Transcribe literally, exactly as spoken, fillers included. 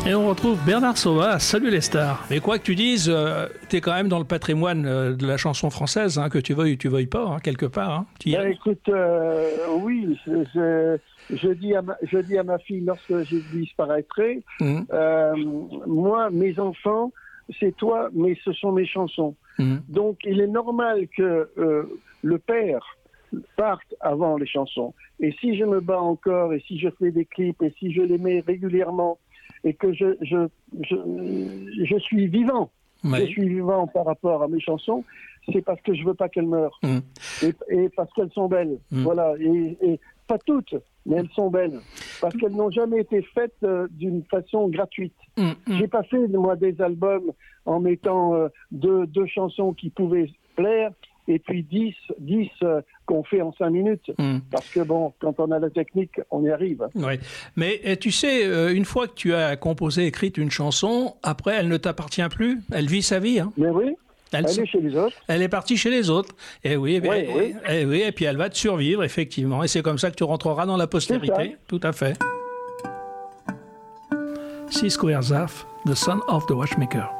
Et on retrouve Bernard Sauvas. Salut les stars. Mais quoi que tu dises, euh, t'es quand même dans le patrimoine euh, de la chanson française, hein, que tu veuilles ou tu veuilles pas, hein, quelque part. Hein. Tu y Ben, écoute, euh, oui, je, je, je, dis à ma, je dis à ma fille lorsque je disparaîtrai, mmh. euh, moi, mes enfants, c'est toi, mais ce sont mes chansons. Mmh. Donc, il est normal que euh, le père parte avant les chansons. Et si je me bats encore, et si je fais des clips, et si je les mets régulièrement, et que je, je, je, je suis vivant, oui. je suis vivant par rapport à mes chansons, c'est parce que je veux pas qu'elles meurent. Mmh. Et, et parce qu'elles sont belles. Mmh. Voilà. Et, et pas toutes, mais elles sont belles. Parce qu'elles n'ont jamais été faites euh, d'une façon gratuite. Mmh. J'ai pas fait, moi, des albums en mettant euh, deux, deux chansons qui pouvaient plaire, et puis dix, dix euh, qu'on fait en cinq minutes. Mm. Parce que bon, quand on a la technique, on y arrive. Oui. Mais tu sais, une fois que tu as composé, écrit une chanson, après, elle ne t'appartient plus. Elle vit sa vie. Hein. Mais oui. Elle, elle est chez les autres. Elle est partie chez les autres. Et oui, oui, et, oui. Et, oui, et puis elle va te survivre, effectivement. Et c'est comme ça que tu rentreras dans la postérité. Tout à fait. Six Squares Off, The Son of the Watchmaker.